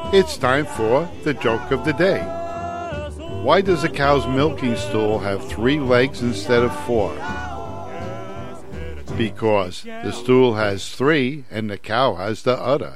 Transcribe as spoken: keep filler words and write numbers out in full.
It's time for the joke of the day. Why does a cow's milking stool have three legs instead of four? Because the stool has three and the cow has the udder.